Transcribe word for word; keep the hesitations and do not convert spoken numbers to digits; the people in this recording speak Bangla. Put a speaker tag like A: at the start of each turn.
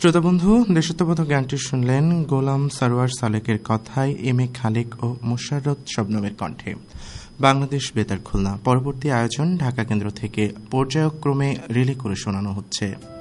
A: শ্রোতাবন্ধু, দেশাত্মবোধক গানটি শুনলেন গোলাম সারোয়ার সালেকের কথায় এম এ খালেক ও মোশাররত শবনমের কণ্ঠে। বাংলাদেশ বেতার খুলনা। পরবর্তী আয়োজন ঢাকা কেন্দ্র থেকে পর্যায়ক্রমে রিলে করে শোনানো হচ্ছে।